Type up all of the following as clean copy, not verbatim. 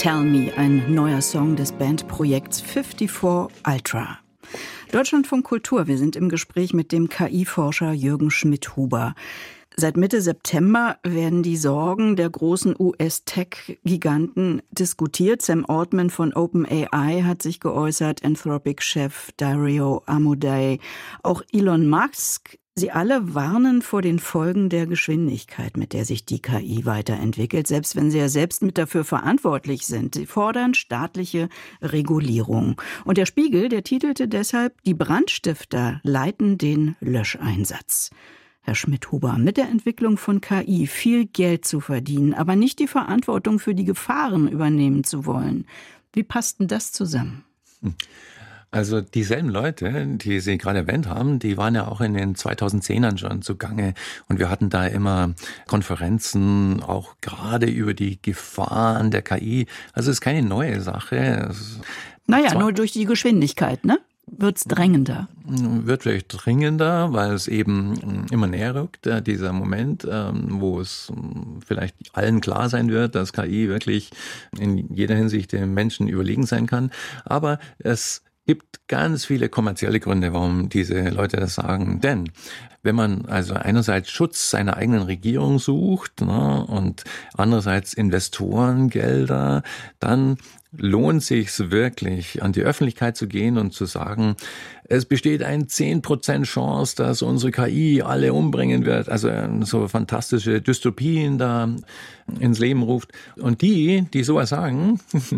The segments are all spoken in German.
Tell Me, ein neuer Song des Bandprojekts 54 Ultra. Deutschlandfunk Kultur, wir sind im Gespräch mit dem KI-Forscher Jürgen Schmidhuber. Seit Mitte September werden die Sorgen der großen US-Tech-Giganten diskutiert. Sam Altman von OpenAI hat sich geäußert, Anthropic-Chef Dario Amodei, auch Elon Musk. Sie alle warnen vor den Folgen der Geschwindigkeit, mit der sich die KI weiterentwickelt, selbst wenn sie ja selbst mit dafür verantwortlich sind. Sie fordern staatliche Regulierung. Und der Spiegel, der titelte deshalb, die Brandstifter leiten den Löscheinsatz. Herr Schmidhuber, mit der Entwicklung von KI viel Geld zu verdienen, aber nicht die Verantwortung für die Gefahren übernehmen zu wollen. Wie passt denn das zusammen? Also dieselben Leute, die Sie gerade erwähnt haben, die waren ja auch in den 2010ern schon zugange. Und wir hatten da immer Konferenzen, auch gerade über die Gefahren der KI. Also es ist keine neue Sache. Nur durch die Geschwindigkeit, ne? Wird's drängender? Wird vielleicht dringender, weil es eben immer näher rückt, dieser Moment, wo es vielleicht allen klar sein wird, dass KI wirklich in jeder Hinsicht dem Menschen überlegen sein kann. Aber es gibt ganz viele kommerzielle Gründe, warum diese Leute das sagen. Denn wenn man also einerseits Schutz seiner eigenen Regierung sucht, und andererseits Investorengelder, dann lohnt sich's wirklich, an die Öffentlichkeit zu gehen und zu sagen, es besteht eine 10% Chance, dass unsere KI alle umbringen wird. Also so fantastische Dystopien da ins Leben ruft. Und die sowas sagen,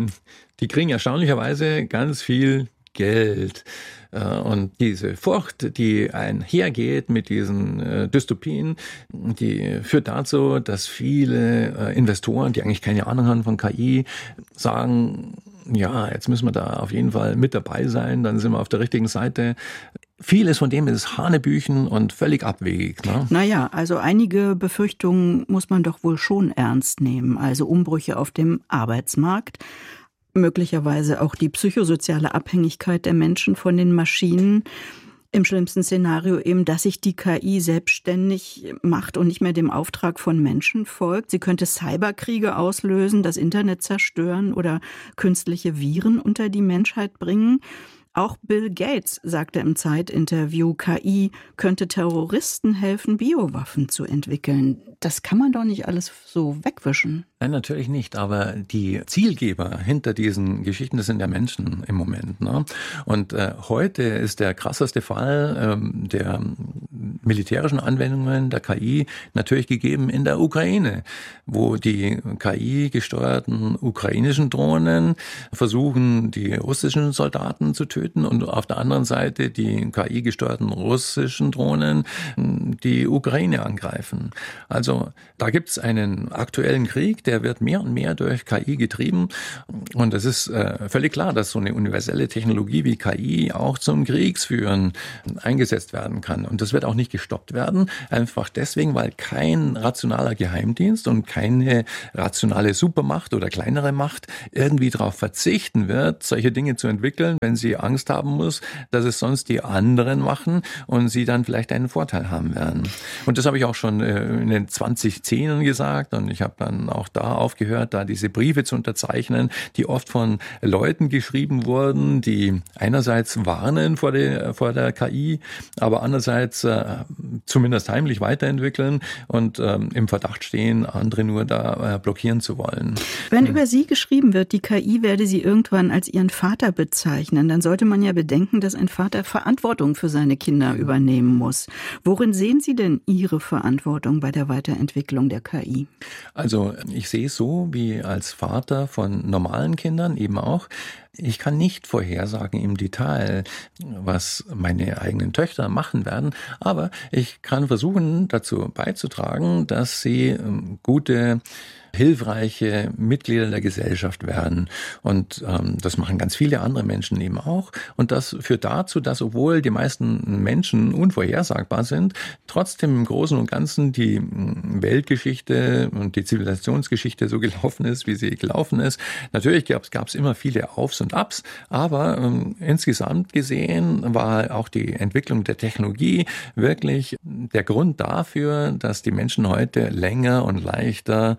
die kriegen erstaunlicherweise ganz viel Geld. Und diese Furcht, die einhergeht mit diesen Dystopien, die führt dazu, dass viele Investoren, die eigentlich keine Ahnung haben von KI, sagen, ja, jetzt müssen wir da auf jeden Fall mit dabei sein, dann sind wir auf der richtigen Seite. Vieles von dem ist Hanebüchen und völlig abwegig. Ne? Naja, also einige Befürchtungen muss man doch wohl schon ernst nehmen. Also Umbrüche auf dem Arbeitsmarkt, möglicherweise auch die psychosoziale Abhängigkeit der Menschen von den Maschinen. Im schlimmsten Szenario eben, dass sich die KI selbstständig macht und nicht mehr dem Auftrag von Menschen folgt. Sie könnte Cyberkriege auslösen, das Internet zerstören oder künstliche Viren unter die Menschheit bringen. Auch Bill Gates sagte im Zeit-Interview, KI könnte Terroristen helfen, Biowaffen zu entwickeln. Das kann man doch nicht alles so wegwischen. Nein, natürlich nicht, aber die Zielgeber hinter diesen Geschichten, das sind ja Menschen im Moment. Ne? Und heute ist der krasseste Fall der militärischen Anwendungen der KI natürlich gegeben in der Ukraine, wo die KI-gesteuerten ukrainischen Drohnen versuchen, die russischen Soldaten zu töten und auf der anderen Seite die KI-gesteuerten russischen Drohnen die Ukraine angreifen. Also da gibt es einen aktuellen Krieg, der wird mehr und mehr durch KI getrieben. Und es ist völlig klar, dass so eine universelle Technologie wie KI auch zum Kriegsführen eingesetzt werden kann. Und das wird auch nicht gestoppt werden, einfach deswegen, weil kein rationaler Geheimdienst und keine rationale Supermacht oder kleinere Macht irgendwie darauf verzichten wird, solche Dinge zu entwickeln, wenn sie Angst haben muss, dass es sonst die anderen machen und sie dann vielleicht einen Vorteil haben werden. Und das habe ich auch schon in den 2010ern gesagt und ich habe dann auch da aufgehört, da diese Briefe zu unterzeichnen, die oft von Leuten geschrieben wurden, die einerseits warnen vor der KI, aber andererseits zumindest heimlich weiterentwickeln und im Verdacht stehen, andere nur da blockieren zu wollen. Wenn über Sie geschrieben wird, die KI werde Sie irgendwann als Ihren Vater bezeichnen, dann sollte man ja bedenken, dass ein Vater Verantwortung für seine Kinder übernehmen muss. Worin sehen Sie denn Ihre Verantwortung bei der Weiterentwicklung der KI? Also ich sehe es so, wie als Vater von normalen Kindern eben auch, ich kann nicht vorhersagen im Detail, was meine eigenen Töchter machen werden, aber ich kann versuchen, dazu beizutragen, dass sie gute, hilfreiche Mitglieder der Gesellschaft werden. Und das machen ganz viele andere Menschen eben auch. Und das führt dazu, dass obwohl die meisten Menschen unvorhersagbar sind, trotzdem im Großen und Ganzen die Weltgeschichte und die Zivilisationsgeschichte so gelaufen ist, wie sie gelaufen ist. Natürlich gab es immer viele Aufs und Ups, aber insgesamt gesehen war auch die Entwicklung der Technologie wirklich der Grund dafür, dass die Menschen heute länger und leichter und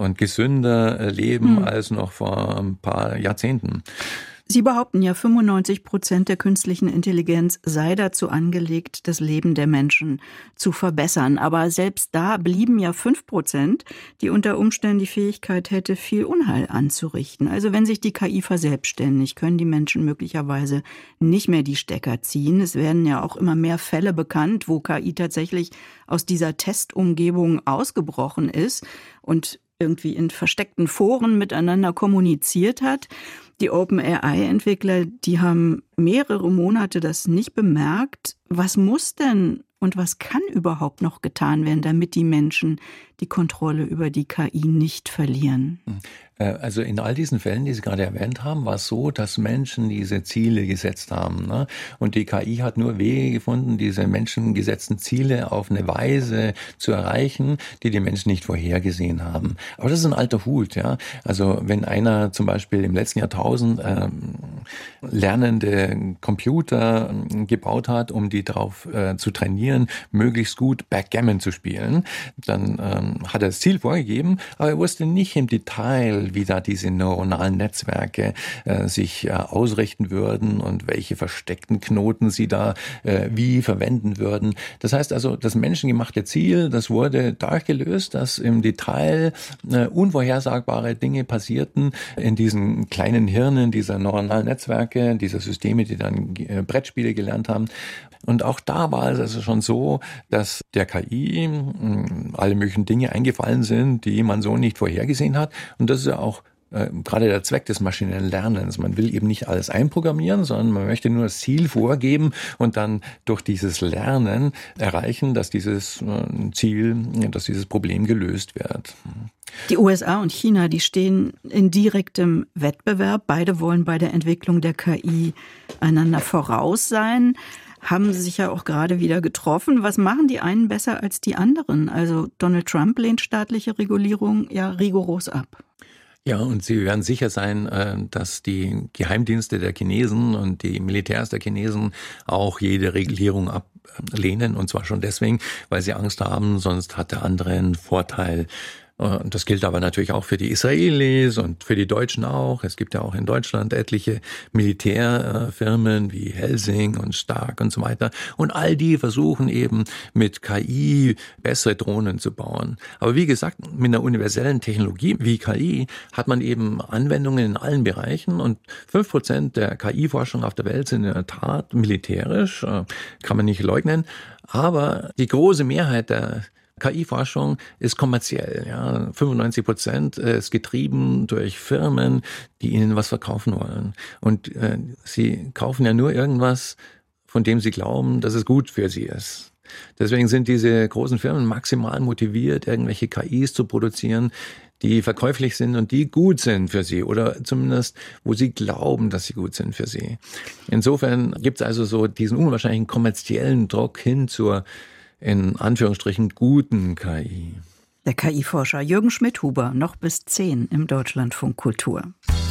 und gesünder leben als noch vor ein paar Jahrzehnten. Sie behaupten ja, 95% der künstlichen Intelligenz sei dazu angelegt, das Leben der Menschen zu verbessern. Aber selbst da blieben ja 5%, die unter Umständen die Fähigkeit hätte, viel Unheil anzurichten. Also wenn sich die KI verselbstständigt, können die Menschen möglicherweise nicht mehr die Stecker ziehen. Es werden ja auch immer mehr Fälle bekannt, wo KI tatsächlich aus dieser Testumgebung ausgebrochen ist und irgendwie in versteckten Foren miteinander kommuniziert hat. Die OpenAI-Entwickler, die haben mehrere Monate das nicht bemerkt. Was muss denn und was kann überhaupt noch getan werden, damit die Menschen die Kontrolle über die KI nicht verlieren? Also in all diesen Fällen, die Sie gerade erwähnt haben, war es so, dass Menschen diese Ziele gesetzt haben, ne? Und die KI hat nur Wege gefunden, diese menschengesetzten Ziele auf eine Weise zu erreichen, die die Menschen nicht vorhergesehen haben. Aber das ist ein alter Hut, ja. Also wenn einer zum Beispiel im letzten Jahrtausend lernende Computer gebaut hat, um die darauf zu trainieren, möglichst gut Backgammon zu spielen, dann hat er das Ziel vorgegeben, aber er wusste nicht im Detail, wie da diese neuronalen Netzwerke sich ausrichten würden und welche versteckten Knoten sie da wie verwenden würden. Das heißt also, das menschengemachte Ziel, das wurde dadurch gelöst, dass im Detail unvorhersagbare Dinge passierten in diesen kleinen Hirnen dieser neuronalen Netzwerke, dieser Systeme, die dann Brettspiele gelernt haben. Und auch da war es also schon so, dass der KI alle möglichen Dinge eingefallen sind, die man so nicht vorhergesehen hat. Und das ist ja auch gerade der Zweck des maschinellen Lernens. Man will eben nicht alles einprogrammieren, sondern man möchte nur das Ziel vorgeben und dann durch dieses Lernen erreichen, dass dieses Problem gelöst wird. Die USA und China, die stehen in direktem Wettbewerb. Beide wollen bei der Entwicklung der KI einander voraus sein. Haben sie sich ja auch gerade wieder getroffen. Was machen die einen besser als die anderen? Also Donald Trump lehnt staatliche Regulierung ja rigoros ab. Ja, und Sie werden sicher sein, dass die Geheimdienste der Chinesen und die Militärs der Chinesen auch jede Regulierung ablehnen. Und zwar schon deswegen, weil sie Angst haben, sonst hat der andere einen Vorteil. Und das gilt aber natürlich auch für die Israelis und für die Deutschen auch. Es gibt ja auch in Deutschland etliche Militärfirmen wie Helsing und Stark und so weiter. Und all die versuchen eben mit KI bessere Drohnen zu bauen. Aber wie gesagt, mit einer universellen Technologie wie KI hat man eben Anwendungen in allen Bereichen. Und 5% der KI-Forschung auf der Welt sind in der Tat militärisch, kann man nicht leugnen. Aber die große Mehrheit der KI-Forschung ist kommerziell. Ja. 95% ist getrieben durch Firmen, die ihnen was verkaufen wollen. Und sie kaufen ja nur irgendwas, von dem sie glauben, dass es gut für sie ist. Deswegen sind diese großen Firmen maximal motiviert, irgendwelche KIs zu produzieren, die verkäuflich sind und die gut sind für sie oder zumindest, wo sie glauben, dass sie gut sind für sie. Insofern gibt es also so diesen unwahrscheinlichen kommerziellen Druck hin zur in Anführungsstrichen guten KI. Der KI-Forscher Jürgen Schmidhuber, noch bis 10 im Deutschlandfunk Kultur.